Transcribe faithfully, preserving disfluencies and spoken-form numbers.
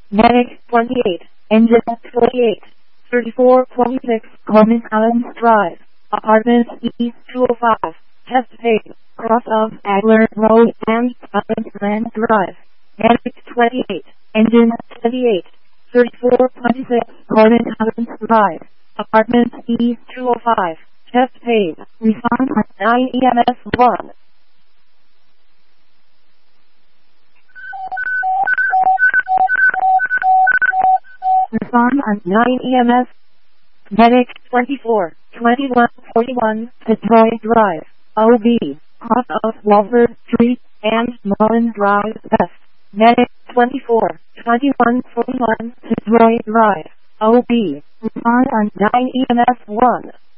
Medic twenty-eight, Engine twenty-eight, thirty-four twenty-six, Coleman Allen Drive, Apartments E two oh five, Test Page, cross of Agler Road and Land Drive. Medic twenty-eight, Engine twenty-eight, thirty-four twenty-six, Coleman Allen Drive, Apartments E two oh five, Test Page, respond at nine E M S one. Respond at nine E M S. Medic twenty-four, twenty-one forty-one, Detroit Drive, O B, cross of Walford Street and Mullen Drive West. Medic twenty-four, twenty-one forty-one, Detroit Drive, O B, respond on nine E M S one.